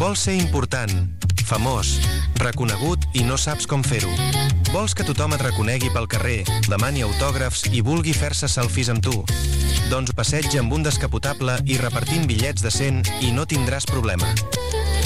Vols ser important, famós, reconegut i no saps com fer-ho. Vols que tothom et reconegui pel carrer, demani autògrafs i vulgui fer-se selfies amb tu. Doncs passeja amb un descapotable i repartint bitllets de 100 i no tindràs problema.